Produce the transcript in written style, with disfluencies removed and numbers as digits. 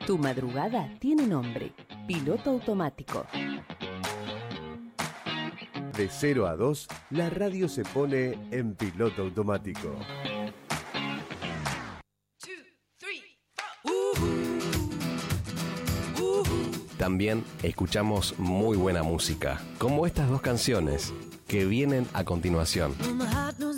Tu madrugada tiene nombre, Piloto Automático. De 0 a 2, la radio se pone en piloto automático. También escuchamos muy buena música, como estas dos canciones que vienen a continuación.